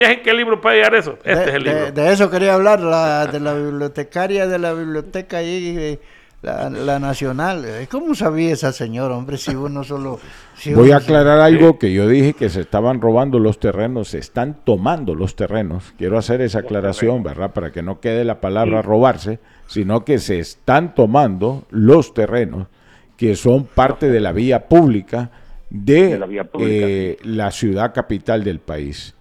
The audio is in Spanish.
¿En qué libro puede hallar eso? Este es el libro. De eso quería hablar, de la bibliotecaria de la biblioteca ahí, la nacional. ¿Cómo sabía esa señora, hombre? Si uno solo... Si Voy uno a aclarar algo que yo dije, que se estaban robando los terrenos, se están tomando los terrenos. Quiero hacer esa aclaración, ¿verdad? Para que no quede la palabra robarse, sino que se están tomando los terrenos que son parte de la vía pública de la ciudad capital del país.